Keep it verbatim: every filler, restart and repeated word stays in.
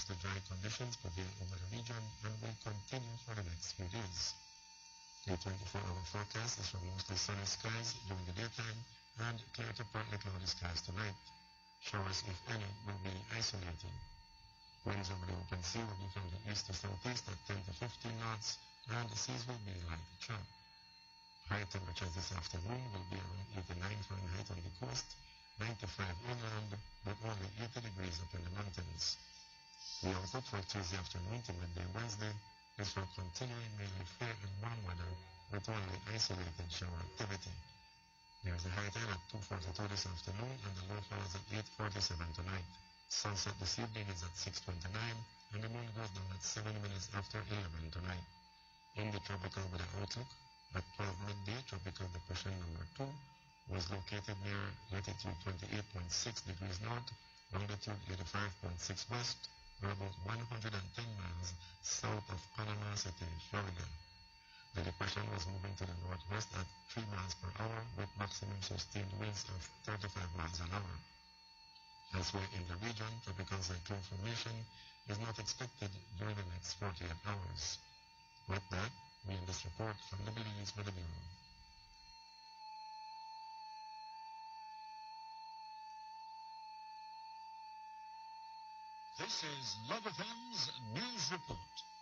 Mostly dry conditions prevail over the region and will continue for the next few days. The twenty-four hour forecast is for mostly sunny skies during the daytime and clear to partly cloudy skies tonight. Showers, if any, will be isolated. Winds over the open sea will be from the east to southeast at ten to fifteen knots, and the seas will be light to sharp. High temperatures this afternoon will be around eighty-nine Fahrenheit on the coast, ninety-five inland, but only eighty degrees up in the mountains. The outlook for Tuesday afternoon to midday Wednesday is for continuing mainly fair and warm weather with only isolated shower activity. There is a high tide at two forty-two this afternoon and the low falls at eight forty-seven tonight. Sunset this evening is at six twenty-nine and the moon goes down at seven minutes after eleven tonight. In the tropical weather outlook, at twelve midday, tropical depression number two was located near latitude twenty-eight point six degrees north, longitude eighty-five point six west, or about one hundred ten miles south of Panama City, Florida. The depression was moving to the northwest at three miles per hour with maximum sustained winds of thirty-five miles an hour. Elsewhere in the region, tropical cyclone formation is not expected during the next forty-eight hours. With that, we end this report from the Belize Weather Bureau. This is Love F M's News Report.